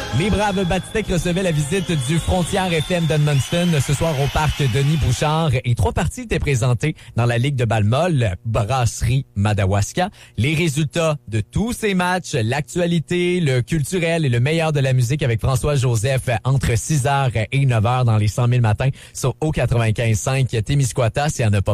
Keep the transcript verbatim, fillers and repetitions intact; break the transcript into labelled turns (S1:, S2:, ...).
S1: Les Braves Batitech recevaient la visite du Frontière F M d'Edmundston ce soir au parc Denis Bouchard et trois parties étaient présentées dans la Ligue de balle-molle, Brasserie Madawaska. Les résultats de tous ces matchs, l'actualité, le culturel et le meilleur de la musique avec François Joseph entre six heures et neuf heures dans les cent mille matins sur O quatre-vingt-quinze cinq Témiscouata. S'il y en a pas